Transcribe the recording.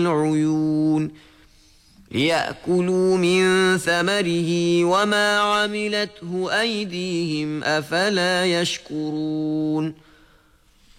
العيون ليأكلوا من ثمره وما عملته أيديهم أفلا يشكرون